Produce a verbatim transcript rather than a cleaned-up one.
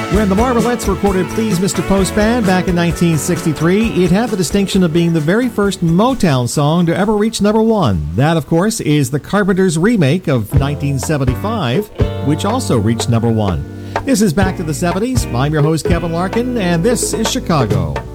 When the Marvelettes recorded Please Mister Postman back in nineteen sixty-three, it had the distinction of being the very first Motown song to ever reach number one. That, of course, is the Carpenters' remake of nineteen seventy-five, which also reached number one. This is Back to the seventies. I'm your host, Kevin Larkin, and this is Chicago.